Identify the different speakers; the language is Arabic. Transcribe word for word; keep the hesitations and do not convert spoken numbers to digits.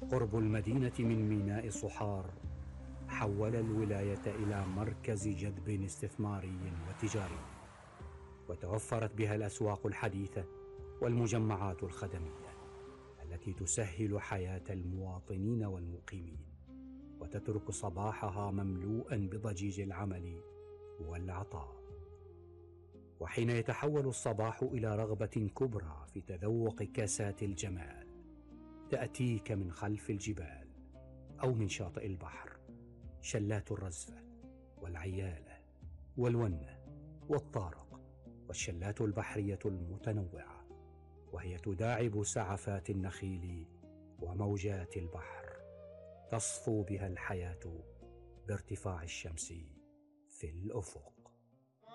Speaker 1: قرب المدينة من ميناء صحار حول الولاية إلى مركز جذب استثماري وتجاري، وتوفرت بها الأسواق الحديثة والمجمعات الخدمية التي تسهل حياة المواطنين والمقيمين، وتترك صباحها مملوءا بضجيج العمل والعطاء. وحين يتحول الصباح إلى رغبة كبرى في تذوق كاسات الجمال تأتيك من خلف الجبال أو من شاطئ البحر شلات الرزفة والعيالة والونة والطارق والشلات البحرية المتنوعة، وهي تداعب سعفات النخيل وموجات البحر، تصفو بها الحياة بارتفاع الشمس في الأفق.